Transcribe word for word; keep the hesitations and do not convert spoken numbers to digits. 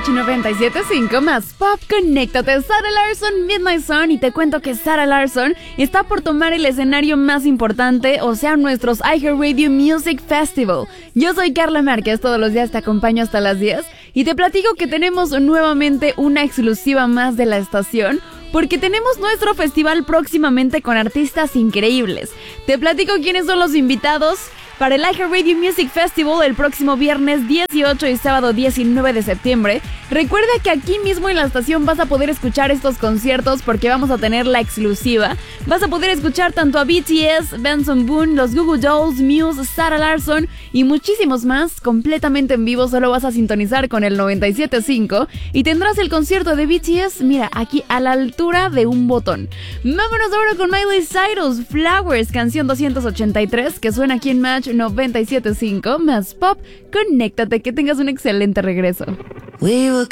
Match noventa y siete punto cinco más Pop, conéctate. Sarah Larsson, Midnight Sun, y te cuento que Sarah Larsson está por tomar el escenario más importante, o sea, nuestros iHeartRadio Music Festival. Yo soy Carla Márquez, todos los días te acompaño hasta las diez y te platico que tenemos nuevamente una exclusiva más de la estación, porque tenemos nuestro festival próximamente con artistas increíbles. Te platico quiénes son los invitados para el iHeartRadio Music Festival el próximo viernes dieciocho y sábado diecinueve de septiembre. Recuerda que aquí mismo en la estación vas a poder escuchar estos conciertos porque vamos a tener la exclusiva. Vas a poder escuchar tanto a B T S, Benson Boone, los Goo Goo Dolls, Muse, Sarah Larsson y muchísimos más completamente en vivo. Solo vas a sintonizar con el noventa y siete punto cinco y tendrás el concierto de B T S, mira, aquí a la altura de un botón. Vámonos ahora con Miley Cyrus, Flowers, canción doscientos ochenta y tres, que suena aquí en Match noventa y siete punto cinco más Pop. Conéctate, que tengas un excelente regreso. We were